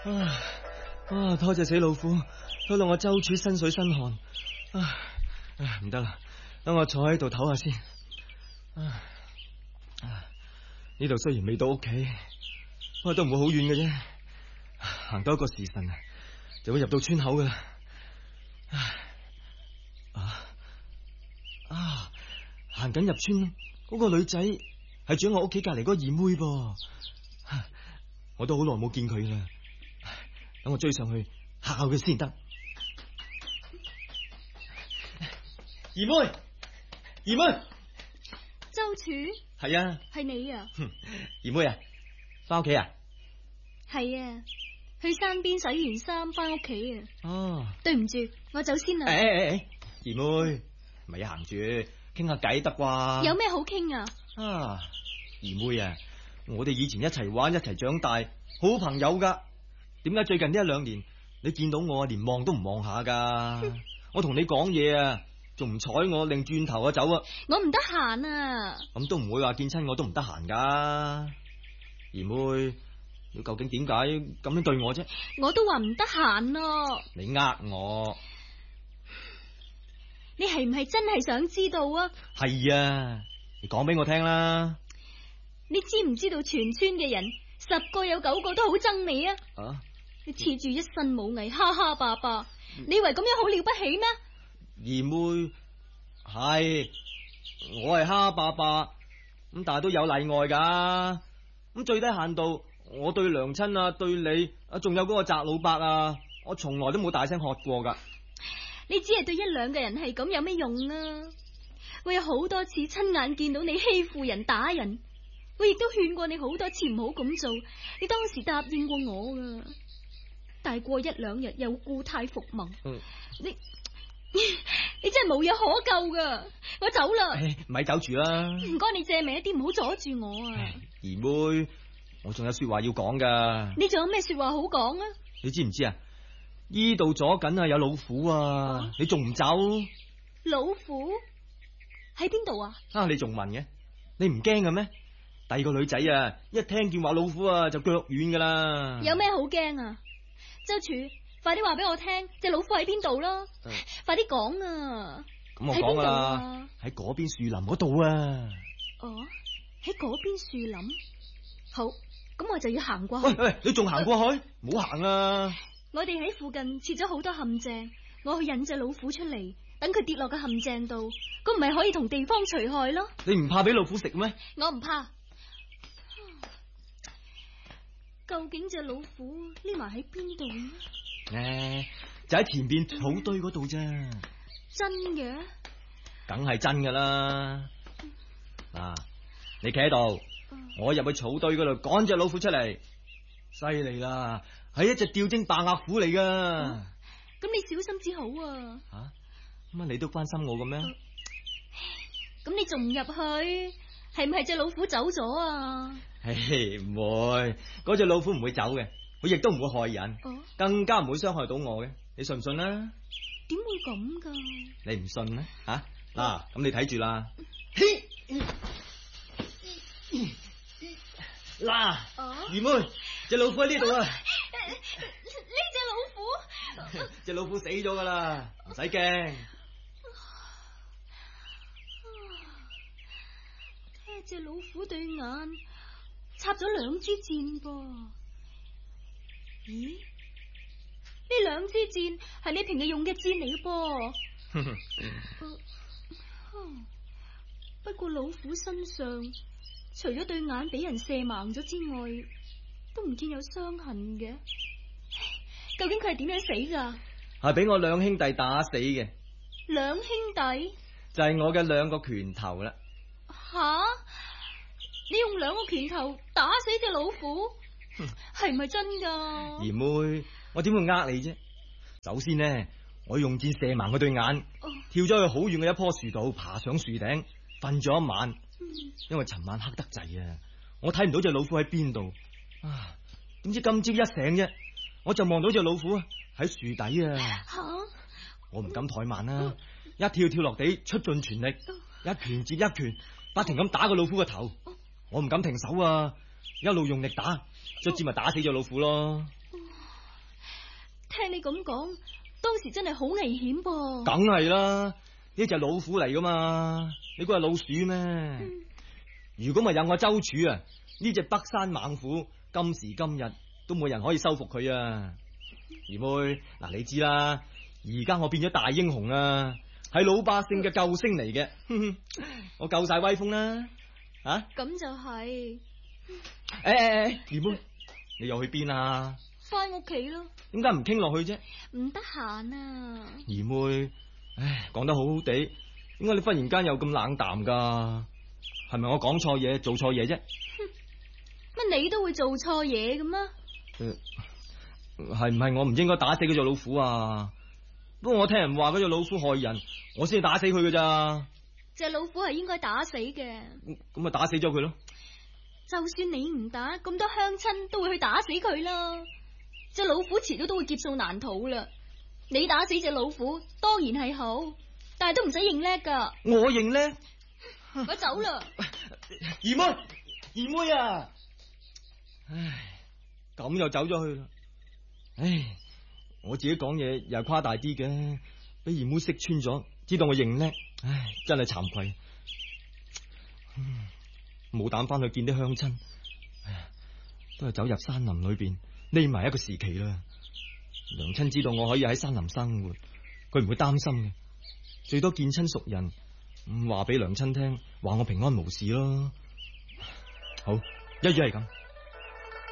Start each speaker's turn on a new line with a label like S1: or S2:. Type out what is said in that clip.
S1: 多謝死老虎，拖到我周處身水身汗。唔得啦，等我坐喺度唞下先。呢度雖然未到屋企，不過都唔會好遠嘅啫，行多一個時辰就會入到村口噶啦。行緊入村嗰個女仔係住喺我屋企隔籬嗰個二妹噃，我都好耐冇見佢啦。等我追上去嚇下佢先得。二妹，
S2: 周處，
S1: 係啊，
S2: 係你啊？
S1: 二妹啊，翻屋企啊？
S2: 係啊，去山邊洗完衫翻屋企啊。對唔住，我走先啦。
S1: 二妹，咪行住，傾下偈得啩？
S2: 有咩好傾啊？
S1: 二妹啊，我哋以前一齊玩一齊長大，好朋友噶。點解最近呢一兩年你見到我連望都唔望下噶？我同你講嘢啊，仲唔睬我，擰轉頭走啊！
S2: 我唔得閒啊。
S1: 咁都唔會話見親我都唔得閒噶。二妹，你究竟點解咁樣對我啫？
S2: 我都話唔得閒咯。
S1: 你呃我？
S2: 你係唔係真係想知道啊？
S1: 係啊，你講俾我聽啦。
S2: 你知唔知道全村嘅人10個有9個都好憎你啊？你恃住一身武藝，哈哈霸霸，你以為咁樣好了不起咩？
S1: 二妹，係我係哈哈霸霸，咁但係都有例外噶。咁最低限度，我對娘親啊，對你啊，仲有嗰個翟老伯啊，我從來都冇大聲喝過噶。
S2: 你只係對1、2個人係咁有咩用啊？我有好多次親眼見到你欺負人打人，我亦都勸過你好多次唔好咁做，你當時答應過我噶。但係過1、2日又故態復萌，你真係冇嘢可救噶，我走啦。
S1: 咪走住啦，
S2: 唔該你借命一啲，唔好阻住我啊。
S1: 二妹，我仲有說話要講噶。
S2: 你仲有咩說話好講啊？
S1: 你知唔知啊？依度左緊啊有老虎啊，你仲唔走？
S2: 老虎喺邊度啊？
S1: 你仲問嘅？你唔驚嘅咩？第二個女仔啊，一聽見話老虎啊就腳軟噶啦。
S2: 有咩好驚啊？周處，快啲話俾我聽，隻老虎喺邊度咯？快啲講啊！
S1: 咁我講啦，喺嗰邊樹林嗰度啊。
S2: 喺嗰邊樹林？好，咁我就要行過去。
S1: 喂，你仲行過去？唔好行啊！
S2: 我哋喺附近設咗好多陷阱，我去引隻老虎出嚟，等佢跌落個陷阱度，咁唔係可以同地方除害咯？
S1: 你唔怕俾老虎食咩？
S2: 我唔怕。究竟隻老虎匿埋喺邊度呢？
S1: 就喺前邊草堆嗰度啫。
S2: 真嘅？
S1: 梗係真噶啦。你企喺度，我入去草堆嗰度趕隻老虎出嚟。犀利啦，係一隻吊睛白額虎嚟噶。
S2: 咁你小心至好啊。
S1: 乜你都關心我嘅咩？
S2: 咁你仲唔入去？係唔係隻老虎走咗啊？
S1: 唔會，嗰隻老虎唔會走嘅，佢亦都唔會害人，更加唔會傷害到我嘅。你信唔信啊？
S2: 點會咁噶？
S1: 你唔信咩？咁你睇住啦。二妹，隻老虎喺呢度啊！
S2: 呢隻老虎，
S1: 隻老虎死咗噶啦，唔使驚。
S2: 睇下隻老虎對眼插咗2支箭噃。咦？呢2支箭係你平日用嘅箭嚟噃。不過老虎身上除咗對眼俾人射盲咗之外，都唔見有傷痕嘅。究竟佢係點樣死噶？
S1: 係俾我2兄弟打死嘅。
S2: 2兄弟？
S1: 就係我嘅2個拳頭啦。
S2: 你用2個拳頭打死隻老虎，係唔係真噶？
S1: 二妹，我點會呃你啫？首先呢，我用箭射盲佢對眼，跳咗去好遠嘅一棵樹度，爬上樹頂瞓咗一晚。因為尋晚黑得滯啊，我睇唔到隻老虎喺邊度。點知今朝一醒啫，我就望到隻老虎喺樹底啊。我唔敢怠慢啦，一跳落地，出盡全力，一拳接一拳，不停咁打個老虎個頭。我唔敢停手啊，一路用力打，卒之咪打死隻老虎咯。
S2: 聽你咁講，當時真係好危險噃。
S1: 梗係啦，呢隻老虎嚟噶嘛，你估係老鼠咩？如果咪有我周處啊，呢隻北山猛虎今時今日都冇人可以收服佢啊！二妹，嗱你知啦，而家我變咗大英雄啊，係老百姓嘅救星嚟嘅，我夠晒威風啦！啊，
S2: 咁就係。
S1: 二妹，你又去邊啊？
S2: 翻屋企咯。
S1: 點解唔傾落去啫？
S2: 唔得閒啊。
S1: 二妹，唉，講得好好地，點解你忽然間又咁冷淡噶？係咪我講錯嘢，做錯嘢啫？
S2: 乜你都會做錯嘢嘅咩？
S1: 係唔係我唔應該打死嗰隻老虎啊？不過我聽人話嗰隻老虎害人，我先打死佢㗎咋。
S2: 隻老虎係應該打死嘅。
S1: 咁咪打死咗佢咯。
S2: 就算你唔打，咁多鄉親都會去打死佢啦。隻老虎遲早都會劫數難逃啦。你打死隻老虎當然係好，但係都唔使認叻噶。
S1: 我認叻。
S2: 我走啦。
S1: 二妹啊！唉，咁又走咗去啦。唉，我自己講嘢又係誇大啲嘅，俾二妹識穿咗，知道我認叻，唉，真係慚愧。冇膽翻去見啲鄉親，都係走入山林裏邊匿埋一個時期啦。娘親知道我可以喺山林生活，佢唔會擔心嘅，最多見親熟人，話俾娘親聽，話我平安無事咯。好，一於係咁。